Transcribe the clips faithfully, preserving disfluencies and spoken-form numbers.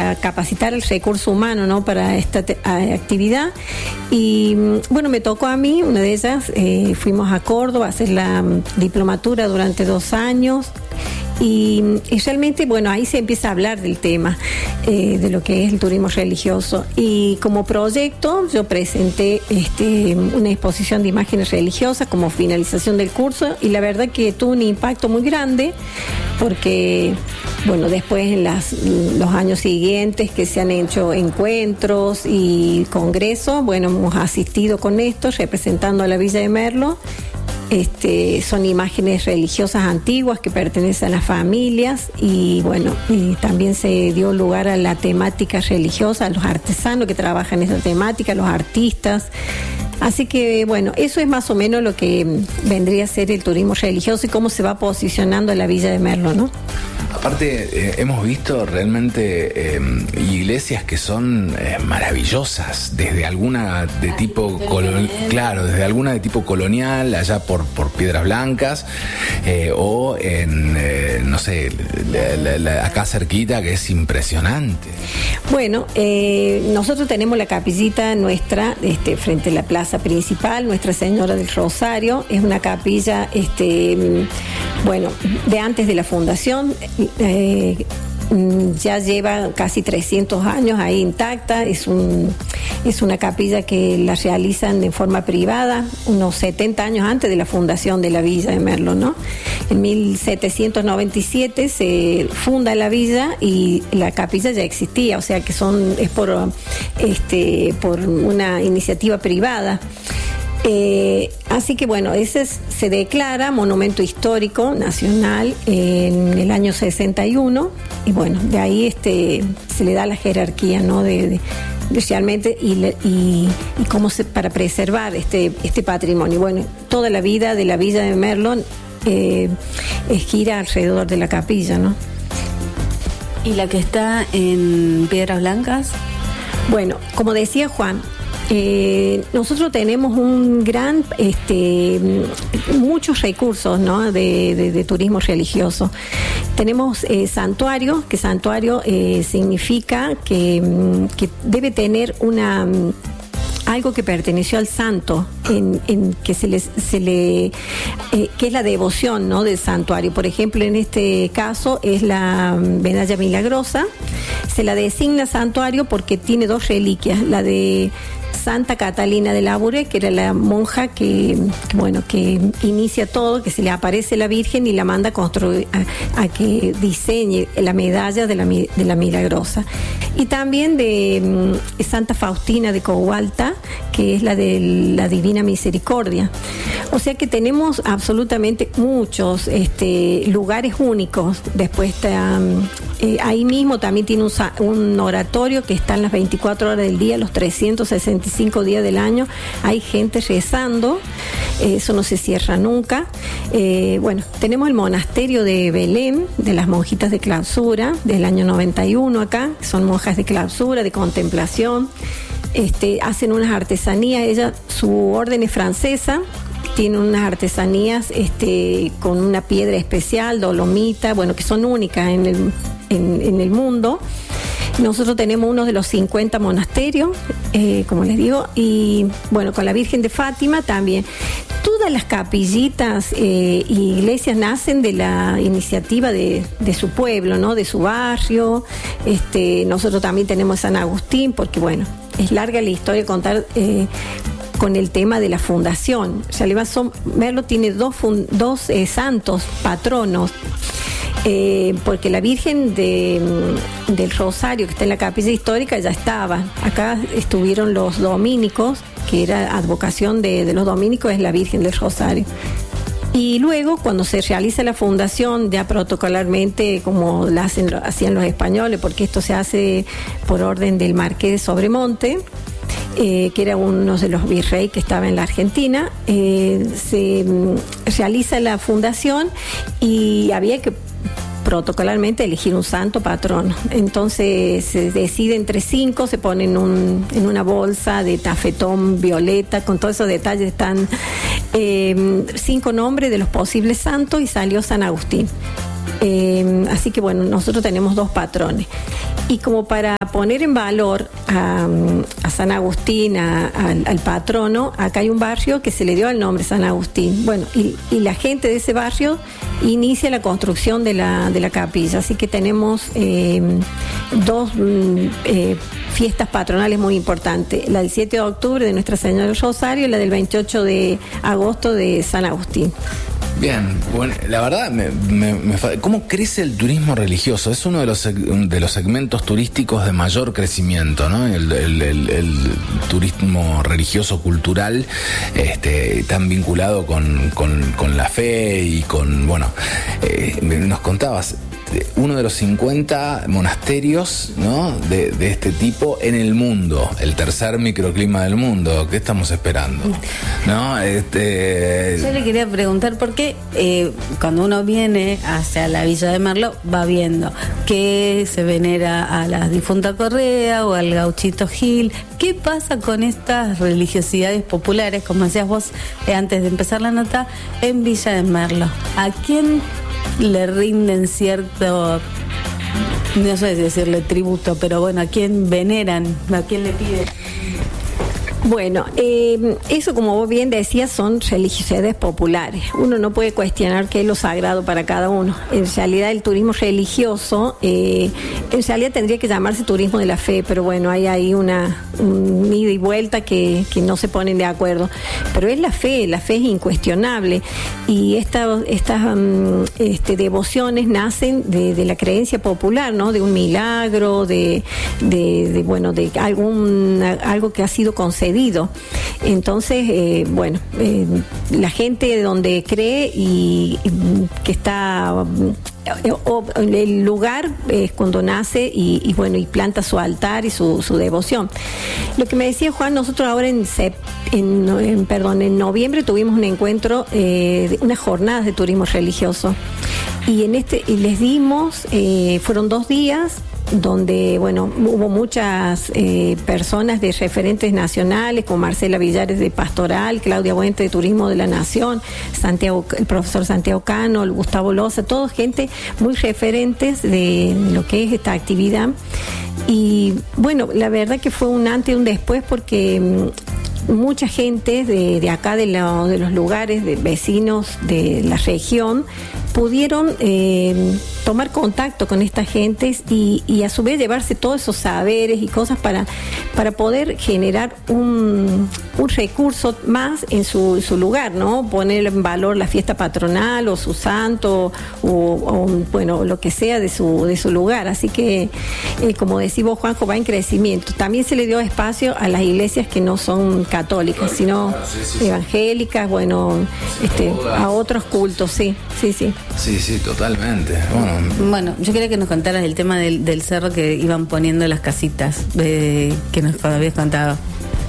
capacitar el recurso humano, ¿no?, para esta te- actividad. Y bueno, me tocó a mí, una de ellas, eh, fuimos a Córdoba a hacer la um, diplomatura durante dos años. Y, y realmente, bueno, ahí se empieza a hablar del tema, eh, de lo que es el turismo religioso. Y como proyecto yo presenté este, una exposición de imágenes religiosas como finalización del curso, y la verdad que tuvo un impacto muy grande, porque bueno, después en las, los años siguientes que se han hecho encuentros y congresos, bueno, hemos asistido con esto representando a la Villa de Merlo. Este, son imágenes religiosas antiguas que pertenecen a las familias, y bueno, y también se dio lugar a la temática religiosa, a los artesanos que trabajan en esa temática, los artistas. Así que bueno, eso es más o menos lo que vendría a ser el turismo religioso y cómo se va posicionando en la Villa de Merlo, ¿no? Aparte, eh, hemos visto realmente eh, iglesias que son eh, maravillosas, desde alguna de tipo colonial, claro, desde alguna de tipo colonial, allá por, por Piedras Blancas, eh, o en, eh, no sé, la, la, la, acá cerquita, que es impresionante. Bueno, eh, nosotros tenemos la capillita nuestra este, frente a la plaza principal, Nuestra Señora del Rosario. Es una capilla, este, bueno, de antes de la fundación. Eh, ya lleva casi trescientos años ahí intacta. Es un es una capilla que la realizan en forma privada unos setenta años antes de la fundación de la Villa de Merlo, ¿no? En mil setecientos noventa y siete se funda la villa y la capilla ya existía, o sea que son es por este por una iniciativa privada. Eh, así que bueno, ese es, se declara Monumento Histórico Nacional en el año sesenta y uno, y bueno, de ahí este se le da la jerarquía, ¿no?, de, de, de realmente y, y, y cómo se, para preservar este, este patrimonio. Bueno, toda la vida de la Villa de Merlo eh, gira alrededor de la capilla, ¿no? ¿Y la que está en Piedras Blancas? Bueno, como decía Juan, Eh, nosotros tenemos un gran, este, muchos recursos, ¿no?, de, de, de turismo religioso. Tenemos eh, santuario, que santuario eh, significa que, que debe tener una algo que perteneció al santo, en, en que se le, se le eh, que es la devoción, ¿no?, del santuario. Por ejemplo, en este caso es la medalla milagrosa. Se la designa santuario porque tiene dos reliquias, la de Santa Catalina de Labouré, que era la monja que, que bueno, que inicia todo, que se le aparece la Virgen y la manda a construir, a, a que diseñe la medalla de la, de la milagrosa. Y también de um, Santa Faustina de Cogualta, que es la de la Divina Misericordia. O sea que tenemos absolutamente muchos este, lugares únicos. Después está, eh, ahí mismo también tiene un, un oratorio que está en las veinticuatro horas del día, los trescientos sesenta y cinco días del año. Hay gente rezando, eh, eso no se cierra nunca. Eh, bueno, tenemos el monasterio de Belén, de las monjitas de clausura, del año noventa y uno acá, son monjas de clausura, de contemplación. Este, hacen unas artesanías, ella, su orden es francesa, tiene unas artesanías este, con una piedra especial, dolomita, bueno, que son únicas en el, en, en el mundo. Nosotros tenemos uno de los cincuenta monasterios, eh, como les digo, y bueno, con la Virgen de Fátima también. Todas las capillitas e eh, iglesias nacen de la iniciativa de, de su pueblo, ¿no?, de su barrio. Este, nosotros también tenemos San Agustín, porque bueno, es larga la historia contar eh, con el tema de la fundación. Salivazón Merlo tiene dos, fun, dos eh, santos patronos. Eh, porque la Virgen de, del Rosario, que está en la capilla histórica, ya estaba. Acá estuvieron los dominicos, que era advocación de, de los dominicos, es la Virgen del Rosario. Y luego, cuando se realiza la fundación, ya protocolarmente, como la hacen, hacían los españoles, porque esto se hace por orden del Marqués de Sobremonte, Eh, que era uno de los virreyes que estaba en la Argentina, eh, se mm, realiza la fundación y había que protocolarmente elegir un santo patrono. Entonces se decide entre cinco, se pone en, un, en una bolsa de tafetón violeta, con todos esos detalles están eh, cinco nombres de los posibles santos y salió San Agustín. Eh, así que bueno, nosotros tenemos dos patrones. Y como para poner en valor a, a San Agustín, a, a, al patrono, acá hay un barrio que se le dio el nombre San Agustín. Bueno, y, y la gente de ese barrio inicia la construcción de la, de la capilla. Así que tenemos eh, dos eh, fiestas patronales muy importantes. La del siete de octubre de Nuestra Señora del Rosario y la del veintiocho de agosto de San Agustín. Bien, bueno, la verdad, me, me, me, ¿cómo crece el turismo religioso? Es uno de los de los segmentos turísticos de mayor crecimiento, ¿no? El, el, el, el turismo religioso cultural, este, tan vinculado con, con, con la fe y con, bueno, eh, nos contabas, uno de los cincuenta monasterios, ¿no? de, de este tipo en el mundo, el tercer microclima del mundo. ¿Qué estamos esperando? ¿No? Este... Yo le quería preguntar por qué eh, cuando uno viene hacia la Villa de Merlo va viendo que se venera a la difunta Correa o al Gauchito Gil. ¿Qué pasa con estas religiosidades populares, como decías vos eh, antes de empezar la nota, en Villa de Merlo? ¿A quién le rinden cierto, no sé si decirle tributo, pero bueno, a quién veneran, a quién le piden? Bueno, eh, eso, como vos bien decías, son religiosidades populares. Uno no puede cuestionar qué es lo sagrado para cada uno. En realidad, el turismo religioso, eh, en realidad tendría que llamarse turismo de la fe, pero bueno, hay ahí una un ida y vuelta que, que no se ponen de acuerdo. Pero es la fe, la fe es incuestionable. Y esta, estas um, este, devociones nacen de, de la creencia popular, ¿no? De un milagro, de, de, de bueno, de algún algo que ha sido concedido. Entonces, eh, bueno, eh, la gente donde cree y, y que está eh, o, el lugar es cuando nace y, y bueno, y planta su altar y su, su devoción. Lo que me decía Juan, nosotros ahora en, en, en perdón, en noviembre tuvimos un encuentro, eh, unas jornadas de turismo religioso y en este y les dimos, eh, fueron dos días donde, bueno, hubo muchas eh, personas de referentes nacionales, como Marcela Villares de Pastoral, Claudia Buente de Turismo de la Nación, Santiago, el profesor Santiago Cano, el Gustavo Loza, todos gente muy referentes de lo que es esta actividad. Y bueno, la verdad que fue un antes y un después porque mmm, mucha gente de, de acá, de, lo, de los lugares, de vecinos de la región, pudieron eh, tomar contacto con estas gentes y, y a su vez llevarse todos esos saberes y cosas para, para poder generar un, un recurso más en su, su lugar, ¿no? Poner en valor la fiesta patronal o su santo o, o bueno, lo que sea de su, de su lugar. Así que, eh, como decís vos, Juanjo, va en crecimiento. También se le dio espacio a las iglesias que no son católicas, sino sí, sí, sí. evangélicas, bueno, este, a otros cultos, sí, sí, sí. Sí, sí, totalmente. Bueno, bueno yo quería que nos contaras el tema del, del cerro que iban poniendo las casitas de, que nos habías contado.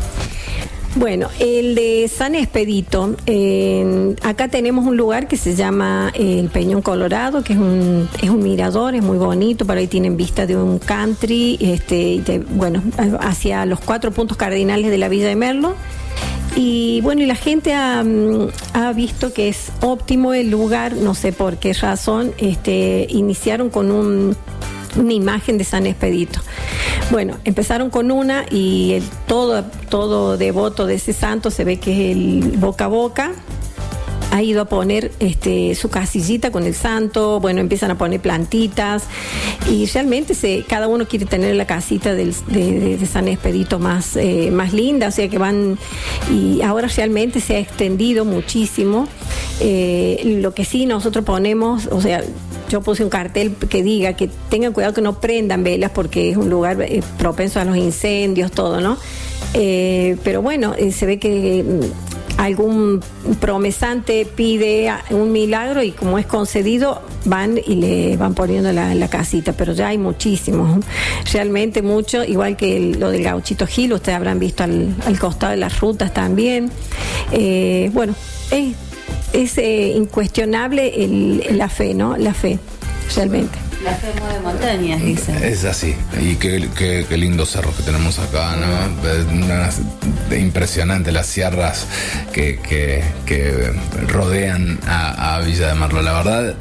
Bueno, el de San Expedito, eh, acá tenemos un lugar que se llama eh, el Peñón Colorado, que es un es un mirador, es muy bonito, por ahí tienen vista de un country, este, de, bueno, hacia los cuatro puntos cardinales de la Villa de Merlo. Y bueno, y la gente ha, ha visto que es óptimo el lugar, no sé por qué razón, este, iniciaron con un, una imagen de San Expedito. Bueno, empezaron con una y el, todo, todo devoto de ese santo se ve que es el boca a boca. Ha ido a poner este, su casillita con el santo, bueno, empiezan a poner plantitas y realmente se, cada uno quiere tener la casita del, de, de, de San Expedito más, eh, más linda, o sea que van, y ahora realmente se ha extendido muchísimo. Eh, lo que sí nosotros ponemos, o sea, yo puse un cartel que diga que tengan cuidado que no prendan velas porque es un lugar eh, propenso a los incendios, todo, ¿no? Eh, pero bueno, eh, se ve que eh, algún promesante pide un milagro y como es concedido van y le van poniendo la, la casita, pero ya hay muchísimos, realmente mucho, igual que el, lo del Gauchito Gil, ustedes habrán visto al, al costado de las rutas también. Eh, bueno, es, es eh, incuestionable el, la fe, ¿no? La fe, realmente. La fe mueve montañas, dicen. Es así. Y qué, qué, qué lindo cerro que tenemos acá, ¿no? Una, impresionante las sierras que, que, que rodean a, a Villa de Merlo. La verdad,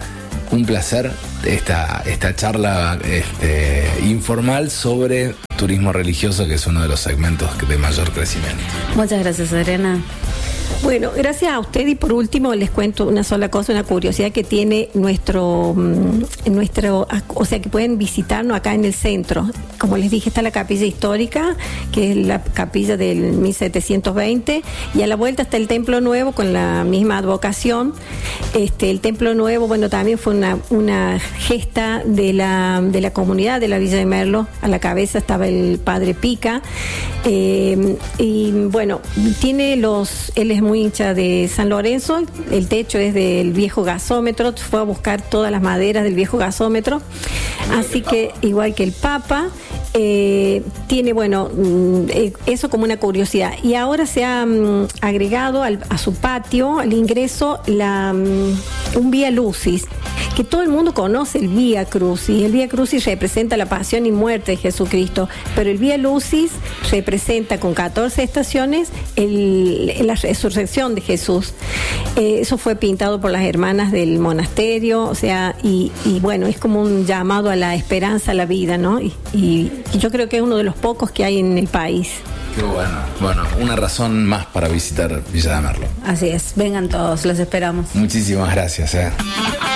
un placer esta, esta charla este, informal sobre turismo religioso, que es uno de los segmentos de mayor crecimiento. Muchas gracias, Adriana. Bueno, gracias a usted, y por último les cuento una sola cosa, una curiosidad que tiene nuestro, nuestro, o sea, que pueden visitarnos acá en el centro. Como les dije, está la capilla histórica, que es la capilla del mil setecientos veinte, y a la vuelta está el Templo Nuevo con la misma advocación. Este, el Templo Nuevo, bueno, también fue una, una gesta de la, de la comunidad de la Villa de Merlo. A la cabeza estaba el padre Pica, eh, y bueno, tiene los, él es muy hincha de San Lorenzo, el techo es del viejo gasómetro, fue a buscar todas las maderas del viejo gasómetro, así que igual que el Papa, eh, tiene, bueno, eh, eso como una curiosidad. Y ahora se ha um, agregado al, a su patio, al ingreso, la, um, un Vía Lucis, que todo el mundo conoce el Vía Crucis. El Vía Crucis representa la pasión y muerte de Jesucristo, pero el Vía Lucis representa con catorce estaciones el, la resurrección de Jesús. Eh, eso fue pintado por las hermanas del monasterio, o sea, y, y bueno, es como un llamado a la esperanza, a la vida, ¿no? Y, y, y yo creo que es uno de los pocos que hay en el país. Qué bueno. Bueno, una razón más para visitar Villa de Merlo. Así es, vengan todos, los esperamos. Muchísimas gracias. ¿eh?